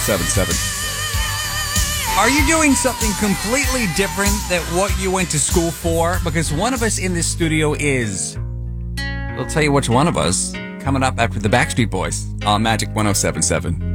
77. Are you doing something completely different than what you went to school for? Because one of us in this studio is. We'll tell you which one of us coming up after the Backstreet Boys on Magic 107.7.